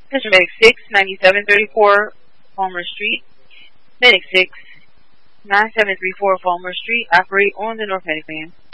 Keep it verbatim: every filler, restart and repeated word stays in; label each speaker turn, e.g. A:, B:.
A: Mister Medic six, ninety-seven thirty-four Palmer Street. Medic six, nine seven three four Palmer Street. Operate on the North Medic van.